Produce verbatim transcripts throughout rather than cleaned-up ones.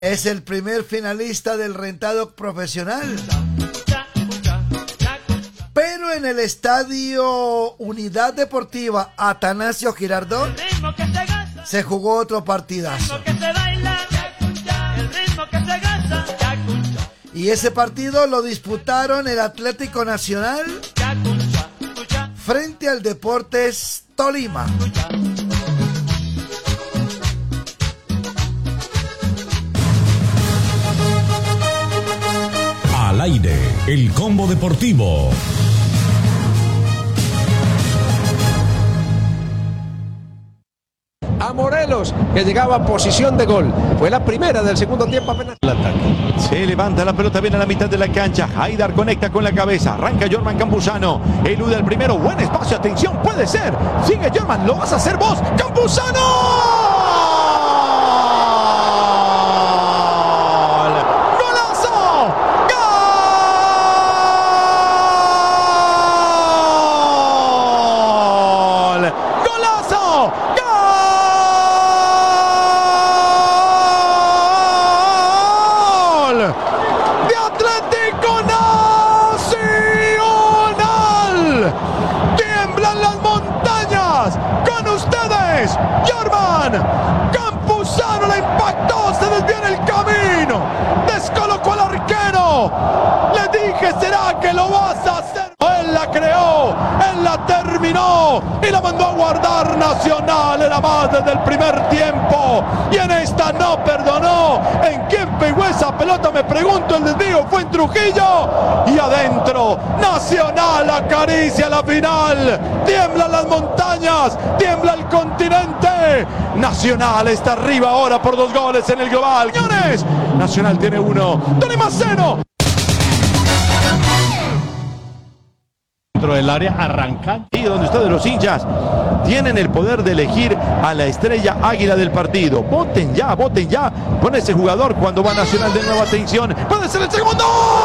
Es el primer finalista del rentado profesional. Pero en el estadio Unidad Deportiva Atanasio Girardot se jugó otro partidazo. Y ese partido lo disputaron el Atlético Nacional frente al Deportes Tolima. Al aire, el combo deportivo. A Morelos, que llegaba a posición de gol. Fue la primera del segundo tiempo apenas. El ataque. Se levanta la pelota bien a la mitad de la cancha. Haidar conecta con la cabeza. Arranca Jorman Campuzano. Elude al primero. Buen espacio. Atención. Puede ser. Sigue Jorman. Lo vas a hacer vos. ¡Campuzano! Campuzano la impactó, se desvió en el camino, descolocó al arquero. Le dije, ¿será que lo vas a hacer? Él la creó, él la terminó y la mandó a guardar. Nacional era más desde el primer tiempo y en esta no perdonó. ¿En quién pegó esa pelota? Me pregunto. El desvío fue en Trujillo y adentro. Nacional acaricia la final. Tiemblan las montañas, tiembla el continente. Nacional está arriba ahora por dos goles en el global. Señores, Nacional tiene uno. Tolima cero. Dentro del área arrancan. Y donde ustedes los hinchas tienen el poder de elegir a la estrella águila del partido. Voten ya, voten ya con ese jugador cuando va Nacional de nueva. Atención. Puede ser el segundo.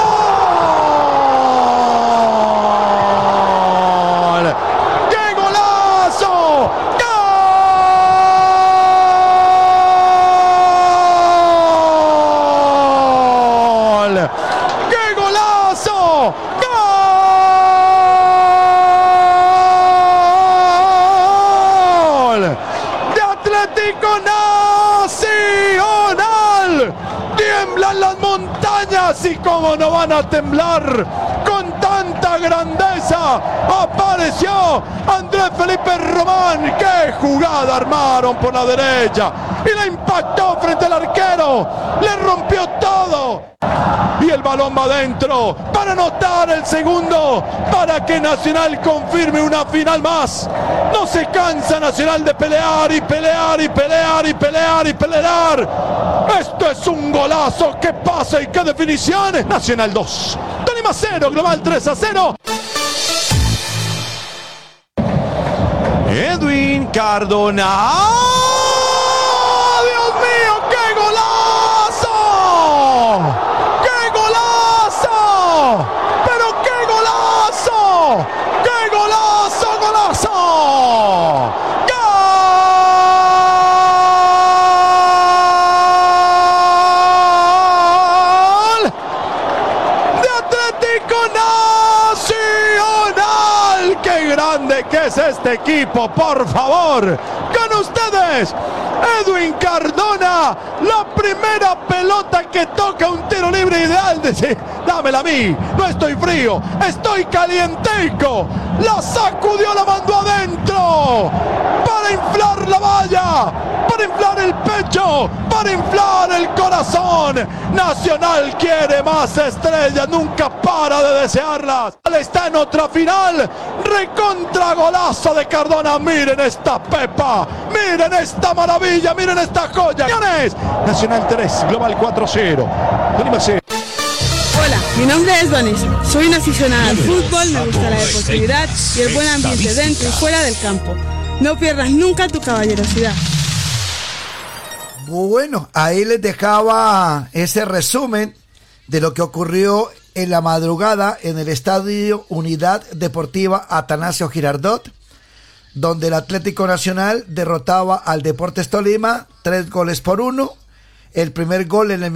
Nacional, tiemblan las montañas y cómo no van a temblar con tanta grandeza. Apareció Andrés Felipe Román. Qué jugada armaron por la derecha y la impactó frente al arquero, le rompió todo y el balón va adentro para anotar el segundo, para que Nacional confirme una final más. No se cansa Nacional de pelear y pelear y pelear y pelear y pelear. Esto es un golazo. ¡Qué pase y qué definiciones! Nacional dos, Tolima cero, global tres a cero. Edwin Cardona. ¡Dios mío, qué golazo! ¡Qué golazo! ¡Pero qué golazo! ¡Qué golazo, golazo! ¡Gol! ¡De Atlético Nacional! ¡Qué grande que es este equipo! ¡Por favor! ¡Con ustedes! Edwin Cardona, la primera pelota que toca un tiro libre ideal. Dice, dámela a mí, no estoy frío, estoy calientico. La sacudió, la mandó adentro para inflar la valla, para inflar el pecho, para inflar el corazón. Nacional quiere más estrellas, nunca para de desearlas. Está en otra final, recontra golazo de Cardona. Miren esta pepa, miren esta maravilla, miren esta joya. Señores, Nacional tres, global cuatro cero. Tolima cero. Hola, mi nombre es Vanessa. Soy una aficionada al fútbol, me gusta la deportividad y el buen ambiente dentro y fuera del campo. No pierdas nunca tu caballerosidad. Bueno, ahí les dejaba ese resumen de lo que ocurrió en la madrugada en el estadio Unidad Deportiva Atanasio Girardot, donde el Atlético Nacional derrotaba al Deportes Tolima tres goles por uno el primer gol en el